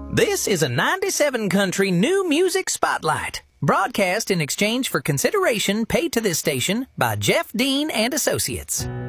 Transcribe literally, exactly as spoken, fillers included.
This is a ninety-seven Country New Music Spotlight, broadcast in exchange for consideration paid to this station by Jeff Dean and Associates.